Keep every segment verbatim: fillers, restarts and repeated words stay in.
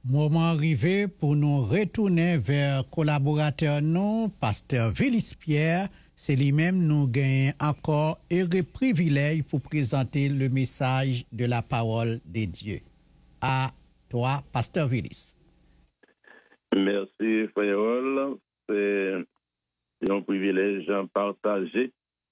Moment arrivé pour nous retourner vers collaborateur nous, pasteur Vélis Pierre. C'est lui-même nous gagne encore un privilège pour présenter le message de la parole de Dieu. À toi, pasteur Vélis. Merci, frère. C'est un privilège partagé.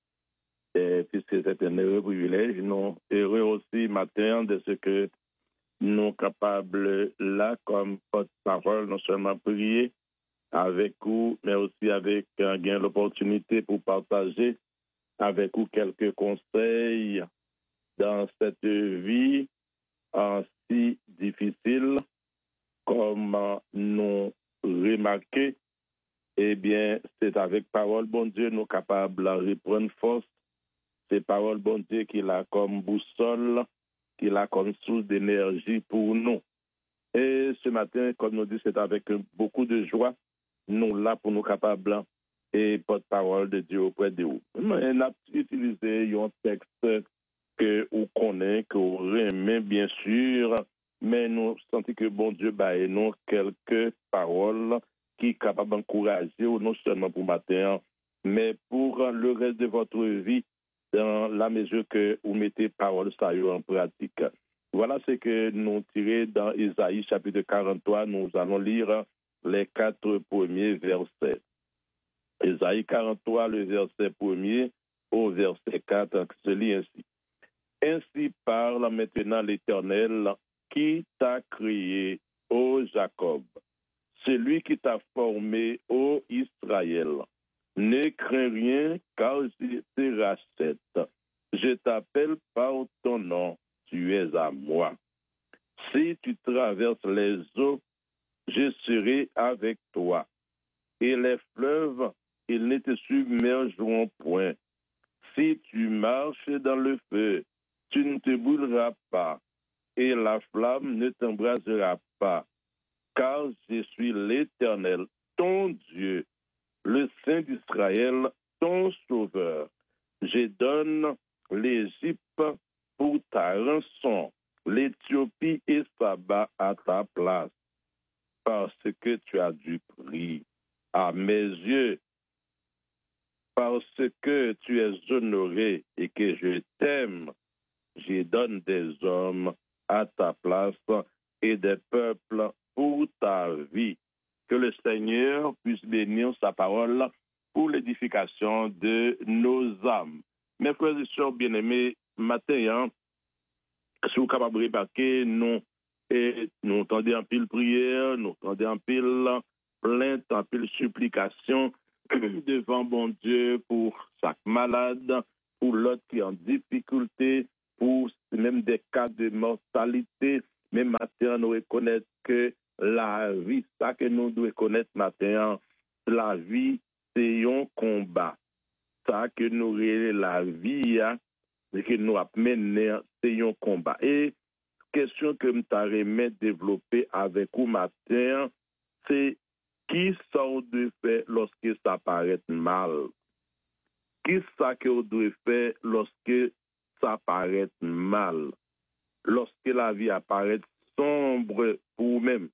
Et puisque c'est un heureux privilège, nous heureux aussi matin de ce que nous sommes capables là, comme porte-parole, non seulement prier avec vous, mais aussi avec euh, gain l'opportunité pour partager avec vous quelques conseils dans cette vie euh, si difficile, comme euh, nous remarquer, eh bien, c'est avec parole, bon Dieu, nous capables de reprendre force. C'est parole, bon Dieu, qu'il a comme boussole, qu'il a comme source d'énergie pour nous. Et ce matin, comme nous dit, c'est avec beaucoup de joie, nous là pour nous capables et porte-parole de Dieu auprès de vous. On a utilisé un texte que vous connaissez, que vous aimez bien sûr, mais nous sentons que bon Dieu baille nous quelques paroles qui sont capables d'encourager, non seulement pour matin, mais pour le reste de votre vie, dans la mesure que vous mettez parole ça en pratique. Voilà ce que nous tirons dans Isaïe chapitre quarante-trois. Nous allons lire les quatre premiers versets. Isaïe quarante-trois, le verset premier au verset quatre, se lit ainsi. Ainsi parle maintenant l'Éternel qui t'a créé, ô Jacob, celui qui t'a formé, ô Israël. Ne crains rien, car je te rachète. Je t'appelle par ton nom, tu es à moi. Si tu traverses les eaux, je serai avec toi. Et les fleuves, ils ne te submergeront point. Si tu marches dans le feu, tu ne te brûleras pas, et la flamme ne t'embrasera pas. Car je suis l'Éternel, ton Dieu, le Saint d'Israël, ton Sauveur. Je donne l'Égypte pour ta rançon, l'Éthiopie et Saba à ta place, parce que tu as du prix à mes yeux, parce que tu es honoré et que je t'aime. Je donne des hommes à ta place et des peuples pour ta vie. Que le Seigneur puisse bénir sa parole pour l'édification de nos âmes. Mes frères et sœurs bien-aimés, matin, si vous êtes capables de remarquer, nous, et nous entendons en pile prière, nous entendons en pile plainte, en pile supplication devant bon Dieu pour chaque malade, pour l'autre qui est en difficulté, pour même des cas de mortalité. Mais matin, nous reconnaissons que la vie, ça que nous devons connaître matin, la vie, c'est un combat. Ça que nous la vie, c'est que nous avons c'est un combat. Et question que nous avons développée avec vous matin, c'est qui ça doit faire lorsque ça paraît mal? Qui ça que vous devez faire lorsque ça paraît mal? Lorsque la vie apparaît sombre pour vous-même.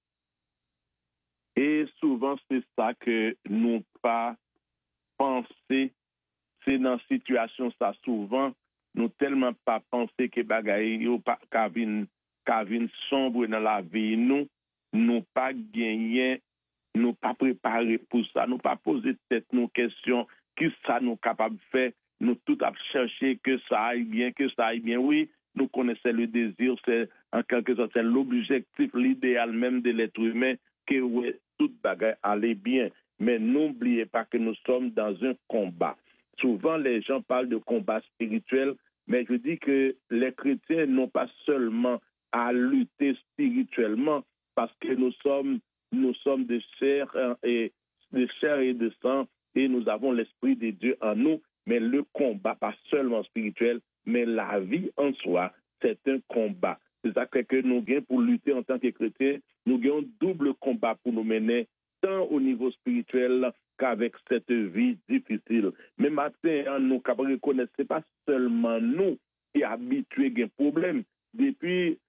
Et souvent, c'est ça que nous pas penser. C'est dans la situation, ça souvent, nous tellement pas penser que bagaille ou pas qu'avine sombre dans la vie, nous, nous pas gagner, nous pas préparer pour ça, nous pas poser tête nos questions, qui ça nous capable de faire, nous tout à chercher que ça aille bien, que ça aille bien, oui. Nous connaissons le désir, c'est en quelque sorte c'est l'objectif, l'idéal même de l'être humain, que oui, toute bagaille allait bien. Mais n'oubliez pas que nous sommes dans un combat. Souvent, les gens parlent de combat spirituel, mais je dis que les chrétiens n'ont pas seulement à lutter spirituellement, parce que nous sommes, nous sommes de chair et de chair et de sang, et nous avons l'Esprit de Dieu en nous, mais le combat, pas seulement spirituel, mais la vie en soi, c'est un combat. C'est ça que nous gagnons pour lutter en tant que chrétiens. Nous gagnons double combat pour nous mener, tant au niveau spirituel qu'avec cette vie difficile. Mais maintenant, nous capables de reconnaître, ce n'est pas seulement nous qui habitués à un problème. Depuis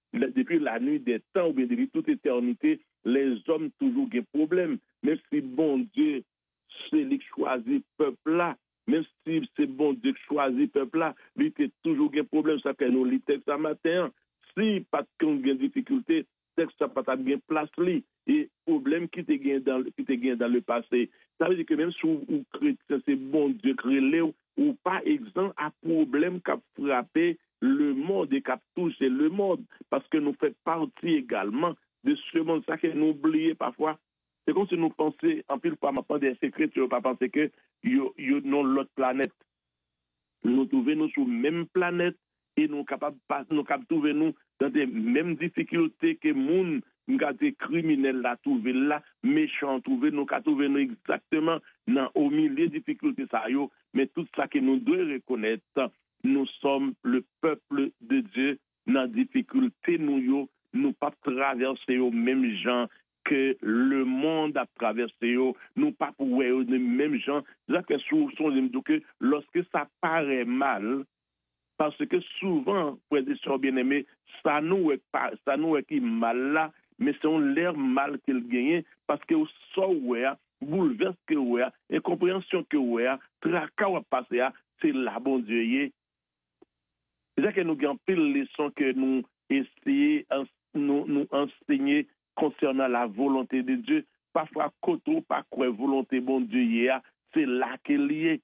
depuis la nuit des temps, ou bien depuis toute éternité, les hommes toujours des problèmes. Même si bon Dieu, c'est lui qui choisit le peuple là, même si c'est bon Dieu qui choisit le peuple là, lui était toujours des problèmes. Ça fait nous lire texte ce matin. Si pas qu'on a des difficultés, texte ça pas bien place li et problème qui te gagne dans qui te gagne dans le passé. Ça veut dire que même si ou chrétien c'est bon Dieu créé ou pas exempt à problème qui a frappé le monde et qui a touché le monde parce que nous faisons partie également de ce monde. Ça que nous oublions parfois. C'est comme si nous pensions, en pile fois, maintenant des secrets, tu ne pas penser que nous sommes l'autre planète. Nous trouvons nous sur la même planète et nous sommes capables de trouver nous dans les mêmes difficultés que les gens des criminels là, trouver là, méchants, trouver nous, trouver nous exactement dans, au milieu des difficultés. Ça, yo, mais tout ça que nous devons reconnaître, nous sommes le peuple de Dieu dans la difficulté, nous nous pas traverser aux mêmes gens que le monde a traversé, nous pas pour les mêmes gens. C'est que souvent, que lorsque ça paraît mal, parce que souvent, pour des sœurs bien-aimées, ça nous est pas, ça nous est qui mal là, mais c'est l'air mal qu'il gagne, parce que au sort ouais, bouleverse que ouais, incompréhension que ouais, tracas ou passer, c'est la bon Dieu. C'est que nous avons pile leçons que nous essayons nous nous enseigner concernant la volonté de Dieu. Parfois, quand on pas quoi volonté bon Dieu, c'est là qu'il est.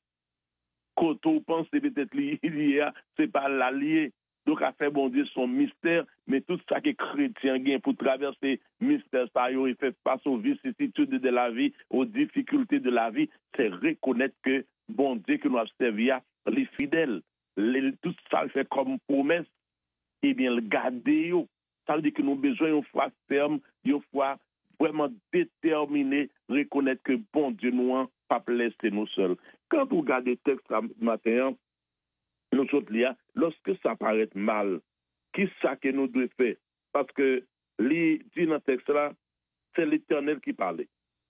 Quand on pense peut-être lié, c'est pas là lié. Donc, à faire bon Dieu son mystère, mais tout ça que les chrétiens gagnent pour traverser le mystère, ça y fait face aux vicissitudes de la vie, aux difficultés de la vie, c'est reconnaître que bon Dieu que nous avons servi, les fidèles, les, tout ça fait comme promesse, et bien le garder. Ça veut dire que nous avons besoin d'une foi ferme, d'une foi vraiment déterminée, reconnaître que bon Dieu nous a pas laissé nous seuls. Quand vous regardez le texte ce matin, nous autres, lorsque ça paraît mal, qui est ce que nous devons faire? Parce que, dit dans le texte là, c'est l'Éternel qui parlait.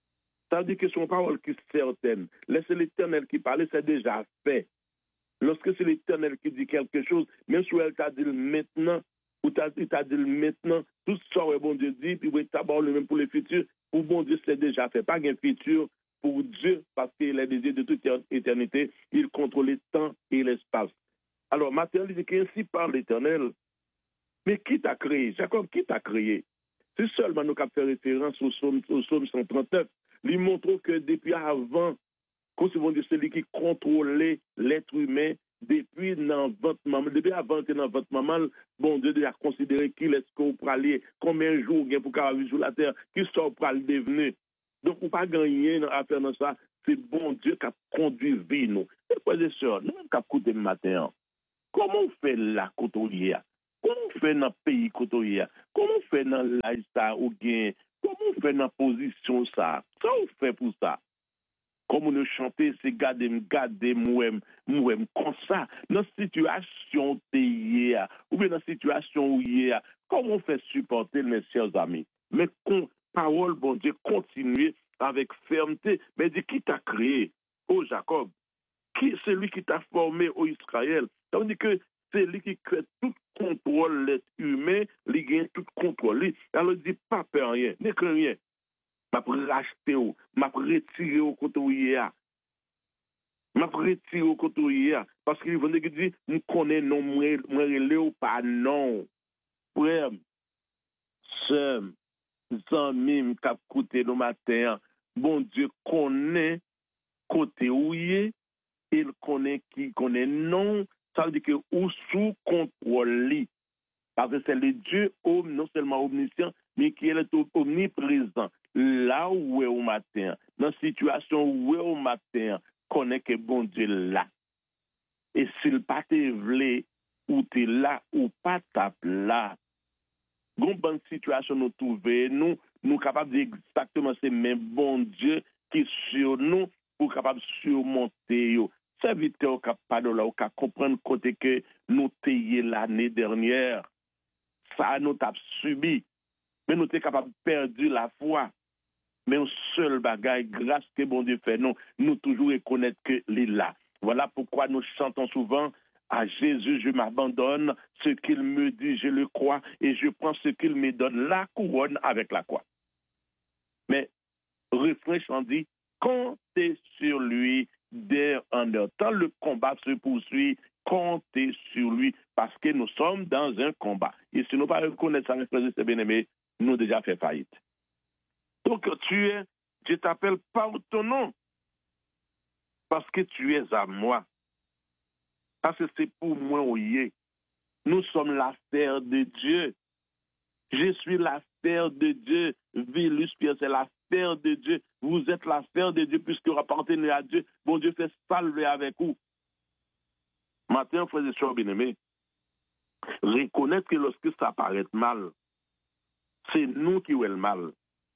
Ça veut dire que son parole qui est certaine. Laissez l'Éternel qui parlait, c'est déjà fait. Lorsque c'est l'Éternel qui dit quelque chose, même si elle t'a dit maintenant, ou t'a dit maintenant, tout ça, bon Dieu dit, puis oui, d'abord le même pour le futur, pour bon Dieu, c'est déjà fait. Pas un futur pour Dieu, parce qu'il est le Dieu de toute éternité, il contrôle le temps et l'espace. Alors, Matthieu dit qu'ainsi parle l'Éternel. Mais qui t'a créé? Jacob, qui t'a créé? C'est seulement nous qui avons fait référence au psaume, au psaume cent trente-neuf. Lui montre que depuis avant, comme si c'est celui qui contrôlait l'être humain, depuis dans votre maman, depuis avant que dans votre maman, bon Dieu a considéré qui est-ce qu'on peut aller, combien de jours il pour vivre sur la terre, qui sont pour le devenir. Donc, on ne peut pas gagner à faire ça. C'est bon Dieu qui a conduit vie nous. Et frères et sœurs, nous qui avons écouté le matin, comment on fait la côtoyer? Comment on fait dans le pays côtoyer? Comment on fait dans l'âge ça ou bien? Comment on fait dans la position ça? Ça on fait pour ça? Comme on chante, c'est garder, garder, moi, moi, comme ça. Dans la situation hier, ou bien dans la situation où hier, comment on fait supporter mes chers amis? Mais con, parole, bon Dieu, continuer avec fermeté. Mais dit qui t'a créé? Oh Jacob. Qui c'est lui qui t'a formé au Israël? Ça veut dire que c'est lui qui crée tout contrôle l'être humain, il gagne tout contrôle. Alors il dit pas peur rien, ne crains rien. M'a racheté ou, m'a retiré au côté où il y a. M'a retiré au côté où il y a. Parce qu'il veut dire, nous connaissons non, moi, moi, ou pas non. Frère, sœur, amis, qui a coûté le matin, bon Dieu connaît côté où il est, il connaît qui connaît non, ça veut dire que ou sous contrôle. Parce que c'est le Dieu non seulement omniscient, mais qui est omniprésent. Là où est au matin, dans la situation où est au matin, connaît que bon Dieu là. Et s'il pas te vle, ou tu es là, ou pas tape là. Dans une bonne situation nous trouvons, nous, nous capables de dire exactement c'est même bon Dieu qui est sur nous pour capable surmonter. C'est vite au cap de là, au cap comprendre côté que nous payé l'année dernière. Ça nous a subi. Mais nous sommes capables de perdre la foi. Mais un seul bagaille, grâce que bon Dieu fait, nous, nous toujours reconnaître que l'est là. Voilà pourquoi nous chantons souvent à Jésus, je m'abandonne, ce qu'il me dit, je le crois, et je prends ce qu'il me donne, la couronne avec la croix. Mais, refrain chant dit, comptez sur lui dès en heure. Tant le combat se poursuit, comptez sur lui, parce que nous sommes dans un combat. Et si nous ne pas reconnaître ça, mes frères et bien-aimés, nous avons déjà fait faillite. Donc, tu es, je t'appelle par ton nom, parce que tu es à moi. Parce que c'est pour moi, oui. Nous sommes l'affaire de Dieu. Je suis l'affaire de Dieu. Vélus Pierre, c'est l'affaire de Dieu. Vous êtes l'affaire de Dieu puisque vous appartenez à Dieu. Bon Dieu fait salver avec vous. Maintenant, frères et sœurs bien-aimés, reconnaître que lorsque ça paraît mal, c'est nous qui avons le mal.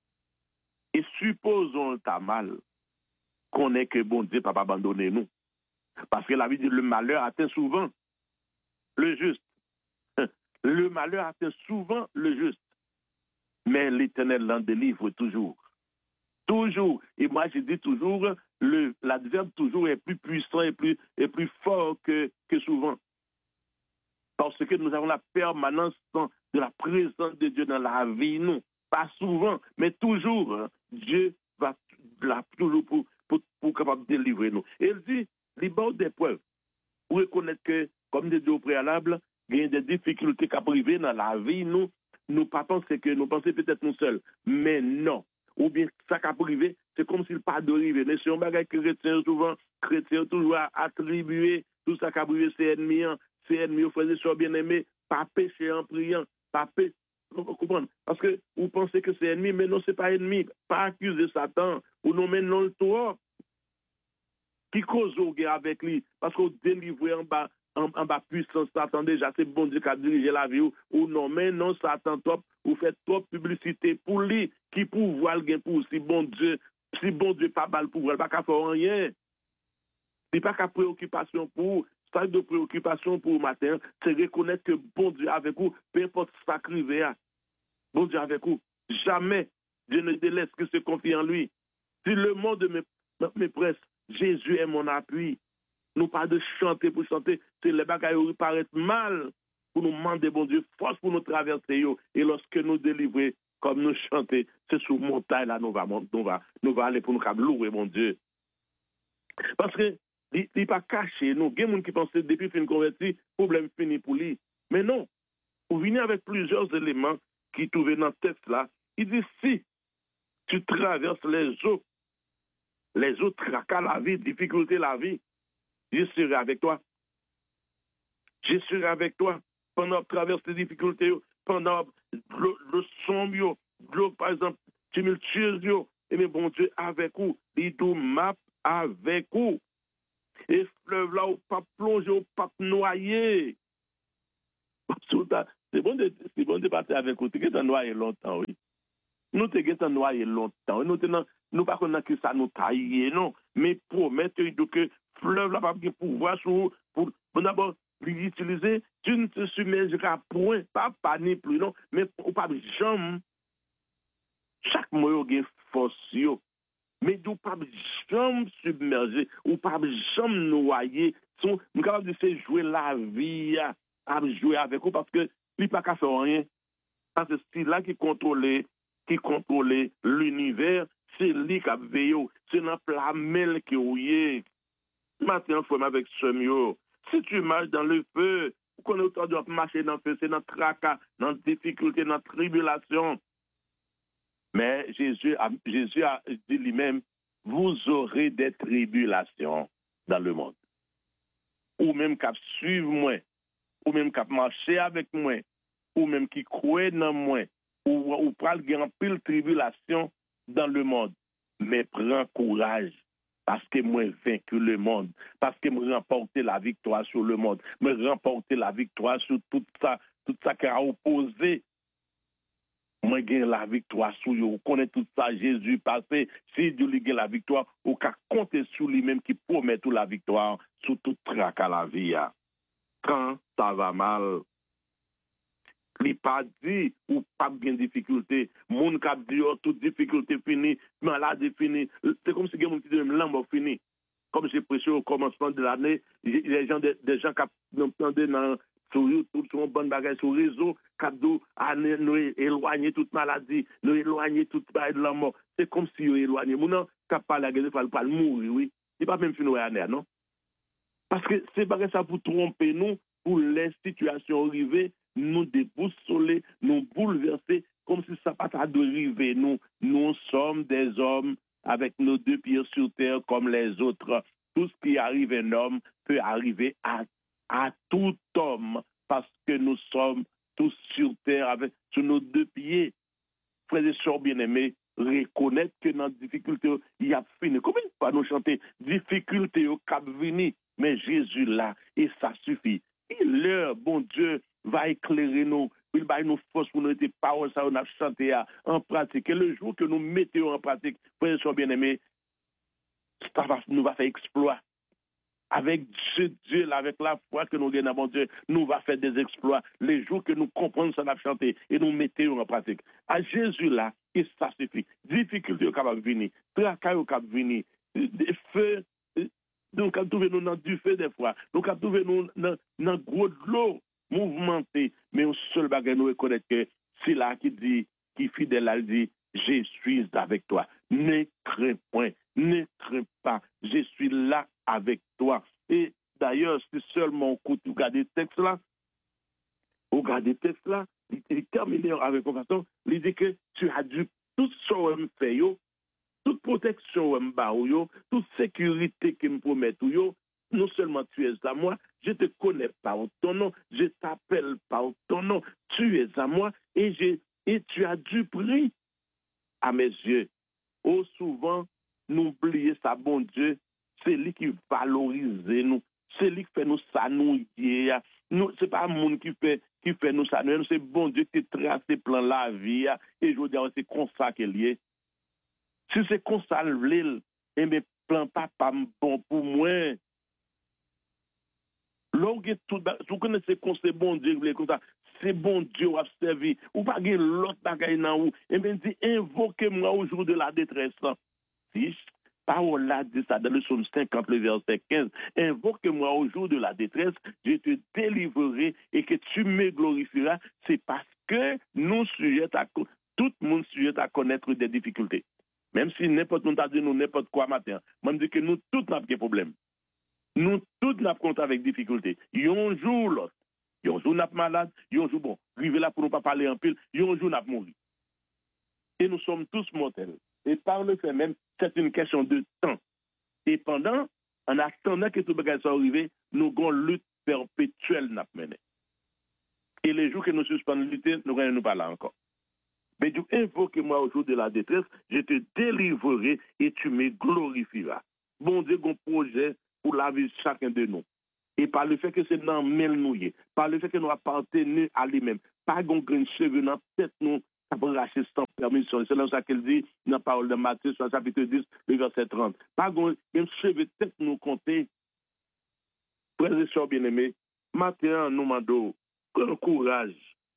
Et supposons que tu mal, qu'on est que bon Dieu ne peut pas abandonner nous. Parce que la vie dit le malheur atteint souvent le juste. Le malheur atteint souvent le juste. Mais l'Éternel l'en délivre toujours. Toujours. Et moi, je dis toujours, le, l'adverbe toujours est plus puissant et plus, et plus fort que, que souvent. Parce que nous avons la permanence de la présence de Dieu dans la vie, nous. Pas souvent, mais toujours. Hein, Dieu va là, toujours pour, pour, pour capable de délivrer nous. Et il dit, libère des preuves. Pour reconnaître que, comme des dit au préalable, il y a des difficultés qui arrivent dans la vie, nous, nous pas penser que nous pensons peut-être nous seuls. Mais non. Ou bien, ça qui arrive, c'est comme s'il pas d'arriver. Mais si on bagage chrétien, souvent, chrétien, toujours attribué, tout ça qui arrive, c'est ennemi, c'est ennemi, frères et sœurs bien-aimés, pas pécher en priant, pas pécher. Vous comprenez? Parce que vous pensez que c'est ennemi, mais non, c'est pas ennemi. Pas accuser Satan, ou non, mais non, le toi. Qui cause au gars avec lui, parce qu'on délivre en bas, en, en bas puissance, Satan déjà, c'est bon Dieu qui a dirigé la vie, ou, ou non, mais non, Satan top, ou fait trop publicité pour lui, qui pouvoir le gain pour si bon Dieu, si bon Dieu pas mal pour, il pas qu'à faire rien. Il pas qu'à préoccupation pour, ça de préoccupation pour le matin, c'est reconnaître que bon Dieu avec vous, peu importe ce qui arrive, bon Dieu avec vous, jamais Dieu ne délaisse que se confie en lui. Si le monde me, me presse, Jésus est mon appui. Nous pas de chanter pour chanter, c'est les bagailles qui paraissent mal pour nous demander, bon Dieu, force pour nous traverser. Yo. Et lorsque nous délivrer, comme nous chanter, c'est sous montagne là, nous va, nous va, nous va aller pour nous louer, mon Dieu. Parce que, il n'est pas caché, nous. Il y a des gens qui pensent depuis fin converti, problème fini pour lui. Mais non. Vous venez avec plusieurs éléments qui trouvent dans ce texte là. Il dit, si tu traverses les eaux, les autres tracas la vie, difficultés la vie, je serai avec toi. Je serai avec toi pendant traverser les difficultés, pendant le, le sombre, l'eau, par exemple, tumultueuse, et mais bon Dieu, avec vous, il tout map avec vous. Et fleuve là, ou pas plonger, ou pas noyer. C'est bon de, c'est bon de partir avec vous. Tu es noyé longtemps, oui. Nous te noyé longtemps. Nous ne nous pas connaître que ça nous taille, non. Mais promettre que fleuve là, pas de pouvoir sur, pour, pour d'abord l'utiliser, tu ne te submergeras point, pas panier plus, non. Mais ou pas jamais. Chaque mois, il y a force, mais nous pas jamais submerger, ou pas jamais noyer. Nous sommes capables de faire jouer la vie, à jouer avec vous, parce que il n'y a pas qu'à faire rien. Parce que c'est là qui contrôle, qui contrôle l'univers, c'est lui qui a veillé, c'est dans la mêle qui est. Maintenant, il faut avec ce mieux. Si tu marches dans le feu, qu'on est autant de marcher dans le feu, c'est dans le tracas, dans la difficulté, dans la tribulation. Mais Jésus a, Jésus a dit lui-même, vous aurez des tribulations dans le monde. Ou même qu'à suivre moi, ou même qu'à marcher avec moi, ou même qui croit dans moi, ou, ou pral gen pile tribulation dans le monde. Mais prends courage, parce que moi vaincu le monde, parce que moi remporter la victoire sur le monde, me remporter la victoire sur tout ça, tout ça qui a opposé. Moi, j'ai la victoire sur lui. Vous connaissez tout ça, Jésus passé. Si Dieu lui gagne la victoire, vous pouvez compter sur lui-même qui promet toute la victoire sur tout trac à la vie. Quand ça va mal, il n'a pas dit ou pas de difficulté. Mon cap dit, oh, toute difficulté finie, maladie finie. C'est comme si il y a un petit peu de fini. comme j'ai prêché au commencement de l'année, les gens, des, des gens qui nous entendaient dans sur YouTube, sur un bon bagage, sur le réseau, qui ont nous éloigner toute maladie, nous éloigner toute bail de la mort. C'est comme si nous éloignions. Mon qui parle à la guerre, il faut mourir, oui. Il pas même finir à non? Parce que c'est pas ça pour tromper nous, pour les situations arrivées, nous déboussoler, nous bouleverser, comme si ça pas de arriver. Nous, nous sommes des hommes avec nos deux pieds sur terre comme les autres. Tout ce qui arrive à un homme peut arriver à, à tout homme, parce que nous sommes tous sur terre avec sur nos deux pieds. Frères et sœurs bien-aimés, reconnaître que dans la difficulté, il y a fini. Combien de fois nous chanter difficulté au cap vini, mais Jésus là, et ça suffit. Et l'heure, bon Dieu, va éclairer nous, il va nous force pour nous être paroles, ça on a chanté en pratique. Et le jour que nous mettons en pratique, frères et sœurs bien-aimés, ça va, nous va faire exploit. Avec Dieu, Dieu, avec la foi que nous gagnons, bon Dieu, nous va faire des exploits. Les jours que nous comprenons ça, nous chanter et nous mettons en pratique. À Jésus là, et ça suffit. Difficulté au capable venir, tracas au capable venir, feu, nous avons trouvé nous dans du feu des fois, nous avons trouvé nous dans dans gros de l'eau mouvementé, mais un seul bagage nous reconnaître que c'est là qui dit, qui fidèle, elle dit, je suis avec toi. Ne crains point, ne crains pas, je suis là avec toi. Et d'ailleurs, c'est seulement quand vous regardez le texte là, vous regardez le texte là, il termine avec une façon, il dit que tu as dû tout ce que je fais, toute protection que je fais, toute sécurité que je me promets, non seulement tu es à moi, je te connais par ton nom, je t'appelle par ton nom, tu es à moi et, et tu as du prix à mes yeux. Oh, souvent, nous oublions ça, bon Dieu, c'est lui qui valorise nous, c'est lui qui fait nous s'annouiller. Nous, c'est pas un monde qui fait, qui fait nous s'annouiller, c'est bon Dieu qui trace le plan la vie, et je veux dire, c'est comme ça qu'il est. Si c'est comme ça, le et mes plans pas bon pour moi. Lorsque vous connaissez qu'on c'est bon Dieu, comme ça, c'est bon Dieu à servir. Ou pas gagner l'autre bagaille dans vous. Et bien dit, invoquez-moi au jour de la détresse. Si, parole là dit ça dans le psaume cinquante, le verset quinze. Invoque-moi au jour de la détresse, je te délivrerai et que tu me glorifieras. C'est parce que nous sujettes à tout le monde sujet à connaître des difficultés. Même si n'importe qui t'a dit nous n'importe quoi matin, moi je dis que nous tous n'avons pas de problème. Nous tous n'avons compte avec difficulté. Un jour l'autre, un jour nous sommes malades, un jour bon, arriver là pour ne pas parler en pile, un jour nous sommes mourir. Et nous sommes tous mortels. Et par le fait même, c'est une question de temps. Et pendant, en attendant que tout le monde soit arrivé, nous avons une lutte perpétuelle n'a mené. Et les jours que nous suspendons la lutte, nous ne nous pas là encore. Mais tu invoque-moi au jour de la détresse, je te délivrerai et tu me glorifieras. Bon Dieu, un projet pour la vie de chacun de nous. Et par le fait que c'est dans le nouillé, par le fait que nous appartenons à lui-même, pas qu'on grain cheveux dans la tête nous, ça peut racher sans permission. C'est là ça qu'elle dit dans la parole de Matthieu, sur le chapitre dix, le verset trente. Pas qu'on même cheveux de tête nous compter. Frères et sœurs bien-aimés, maintenant nous demandons un courage.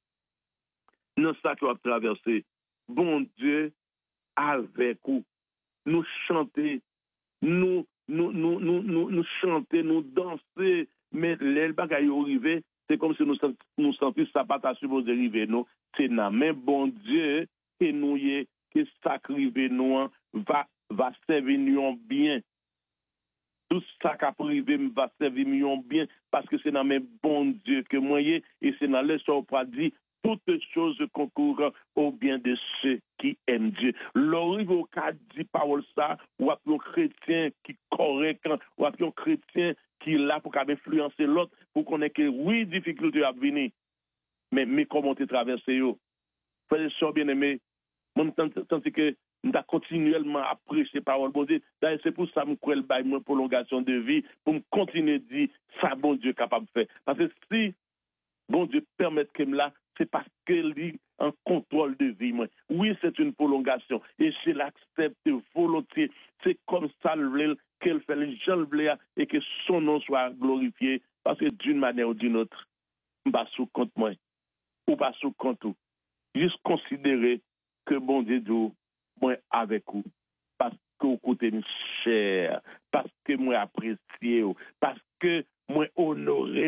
Dans ça qu'on a traversé, bon Dieu, avec vous, nous chanter, nous, nous, nous, nous, nous, nous chanter, nous danser, mais les bagailles arrivés, c'est comme si nous nous sentions ça pas à supposer arriver, nous, c'est na mais bon Dieu, que nous y est, que sacrifier nous, va, va servir nous bien. Tout ça qui a privé va servir nous bien, parce que c'est dans mes bon Dieu que moi y est, et c'est dans le sort pas dit, toutes choses concourent au bien de ceux qui aiment Dieu. L'orive au cas dit parole ça, ou à un chrétien qui est correct, ou à un chrétien qui est là pour influencer l'autre, pour qu'on ait que oui, difficulté à venir. Mais, mais comment tu traverses yo? Frères et sœurs bien-aimés, moi, je sens que nous avons continuellement à prêcher parole. Bon Dieu, c'est pour ça que je crois une prolongation de vie, pour me continuer à dire ça, bon Dieu, capable de faire. Parce que si bon Dieu permet que là, c'est parce qu'il est en contrôle de vie. Moi. Oui, c'est une prolongation. Et je l'accepte volontiers. C'est comme ça qu'elle fait les gens et que son nom soit glorifié. Parce que d'une manière ou d'une autre, je ne suis pas sous compte moi. Ou pas sous compte tout. Juste considérer que bon Dieu dit, moi avec vous. Parce que vous coûtez cher, parce que moi apprécié, parce que moi honoré.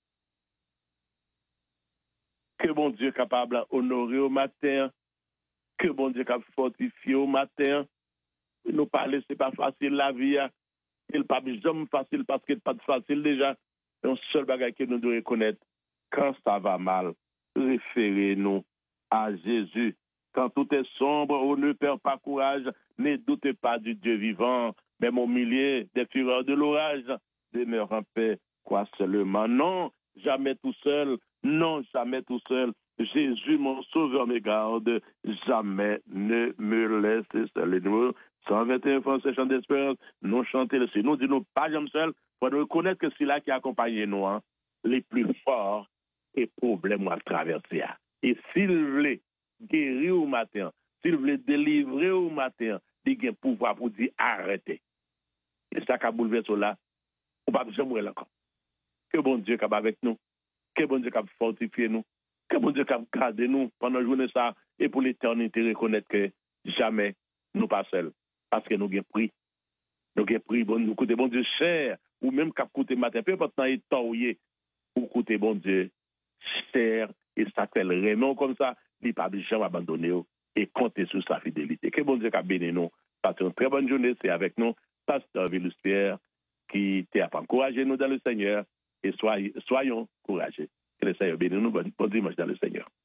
Que bon Dieu capable d'honorer au matin, que bon Dieu capable de fortifier au matin. Nous parler, c'est pas facile la vie. Il n'est pas jamais facile parce qu'il n'est pas facile déjà. Un seul bagage que nous devons reconnaître, quand ça va mal, référez-nous à Jésus. Quand tout est sombre, on ne perd pas courage, ne doutez pas du Dieu vivant, même au milieu des fureurs de l'orage, demeure en paix, quoi seulement. Non, jamais tout seul, non, jamais tout seul. Jésus, mon sauveur, me garde, jamais ne me laisse seul. Et nous, cent vingt et un fois, ce chant d'espérance, nous chanter le Seigneur. Nous disons pas jamais seul, il faut reconnaître que c'est là qui accompagne nous, hein, les plus forts et problèmes à traverser. Et s'il voulait guérir au matin, s'il voulait délivrer au matin, il a un pouvoir pour dire arrêtez. Et ça qui a bouleversé là, on ne va pas jamais encore. Que bon Dieu soit avec nous, que bon Dieu soit fortifié nous, que bon Dieu soit gardé nous pendant la journée ça, et pour l'éternité reconnaître que jamais nous pas seuls, parce que nous avons pris. Nous avons pris, bon, nous coûtez bon Dieu cher, ou même qu'à coûter matin, peu importe il est taillé, ou coûter bon Dieu cher, et ça fait le renom comme ça, il ne pas jamais abandonner et compter sur sa fidélité. Que bon Dieu a béni nous. Passez une très bonne journée, c'est avec nous, Pasteur Villuspierre, qui t'a encouragé nous dans le Seigneur, et soyons, soyons courageux. Que le Seigneur bénisse nous, bon dimanche dans le Seigneur.